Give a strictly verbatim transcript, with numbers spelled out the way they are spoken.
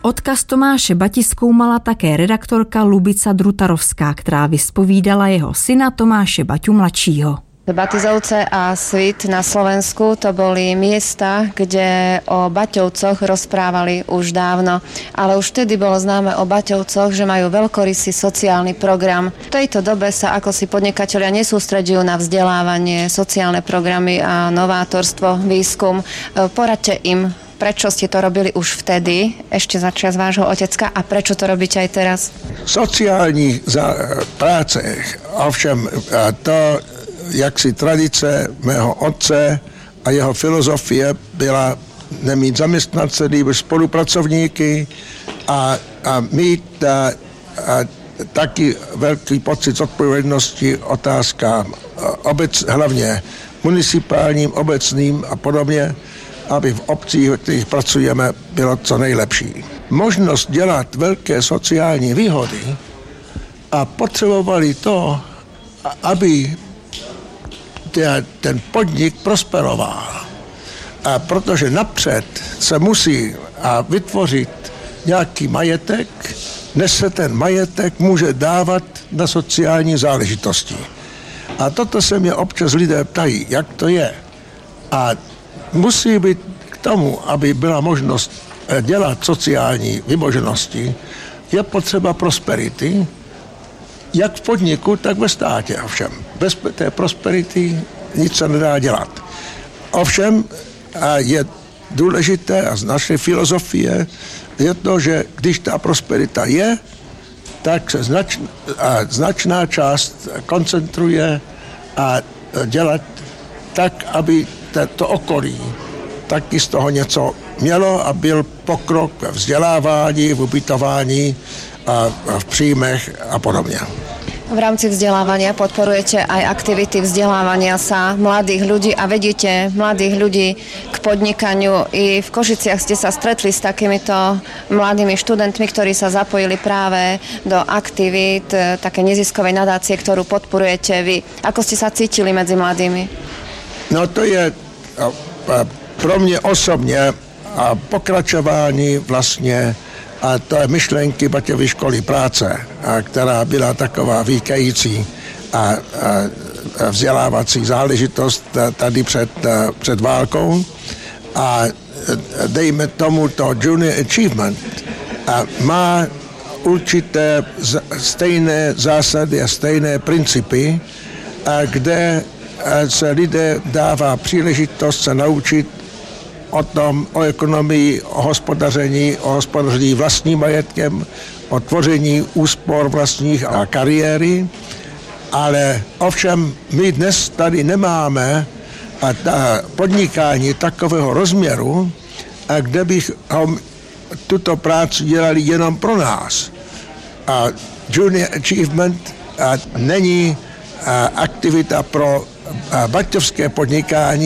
Odkaz Tomáše Bati zkoumala také redaktorka Lubica Drutarovská, která vyspovídala jeho syna Tomáše Baťu mladšího. Batizovce a Svit na Slovensku to boli miesta, kde o Baťovcoch rozprávali už dávno, ale už vtedy bolo známe o Baťovcoch, že majú veľkorysý sociálny program. V tejto dobe sa ako si podnikatelia nesústreďujú na vzdelávanie, sociálne programy a novátorstvo, výskum. Poradte im, prečo ste to robili už vtedy, ešte za čas vášho otecka, a prečo to robíte aj teraz? Sociální za práce, ovšem to jaksi tradice mého otce a jeho filozofie byla nemít zaměstnance, nýbrž spolupracovníky a, a mít a, a, taky velký pocit odpovědnosti otázkám obec, hlavně municipálním, obecným a podobně, aby v obcích, ve kterých pracujeme, bylo co nejlepší. Možnost dělat velké sociální výhody a potřebovali to, aby ten podnik prosperoval. A protože napřed se musí vytvořit nějaký majetek, než se ten majetek může dávat na sociální záležitosti. A toto se mě občas lidé ptají, jak to je. A musí být k tomu, aby byla možnost dělat sociální vymoženosti, je potřeba prosperity, jak v podniku, tak ve státě. Ovšem, bez té prosperity nic se nedá dělat. Ovšem, je důležité a z naší filozofie je to, že když ta prosperita je, tak se znač, a značná část koncentruje a dělat tak, aby to okolí taky z toho něco mělo a byl pokrok ve vzdělávání, v ubytování a v příjmech a podobně. V rámci vzdelávania podporujete aj aktivity vzdelávania sa mladých ľudí a vedíte mladých ľudí k podnikaniu. I v Košiciach ste sa stretli s takýmito mladými študentmi, ktorí sa zapojili práve do aktivít také neziskovej nadácie, ktorú podporujete vy. Ako ste sa cítili medzi mladými? No to je pro mě osobně pokračování vlastně a to je myšlenky Baťovy školy práce, a která byla taková vynikající a, a, a vzdělávací záležitost tady před, před válkou. A dejme tomu to Junior Achievement a má určité stejné zásady a stejné principy, a kde se lidé dává příležitost se naučit o tom, o ekonomii, o hospodaření, o hospodaření vlastním majetkem, o tvoření úspor vlastních a kariéry, ale ovšem my dnes tady nemáme a ta podnikání takového rozměru, a kde bychom tuto práci dělali jenom pro nás. A Junior Achievement a není a aktivita pro a baťovské podnikání,